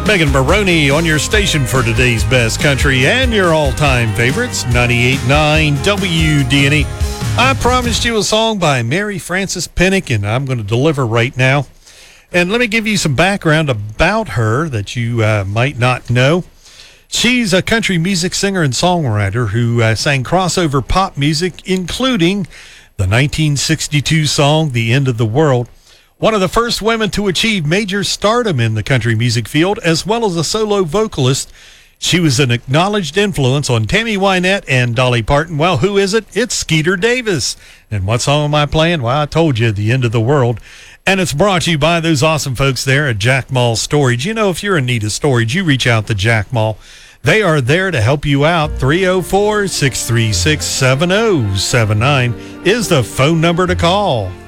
Megan Baroni on your station for today's best country and your all-time favorites, 98.9 WDNE. I promised you a song by Mary Frances Pennick, and I'm going to deliver right now. And let me give you some background about her that you might not know. She's a country music singer and songwriter who sang crossover pop music, including the 1962 song, The End of the World. One of the first women to achieve major stardom in the country music field, as well as a solo vocalist. She was an acknowledged influence on Tammy Wynette and Dolly Parton. Well, who is it? It's Skeeter Davis. And what song am I playing? Well, I told you, The End of the World. And it's brought to you by those awesome folks there at Jack Mall Storage. You know, if you're in need of storage, you reach out to Jack Mall. They are there to help you out. 304-636-7079 is the phone number to call.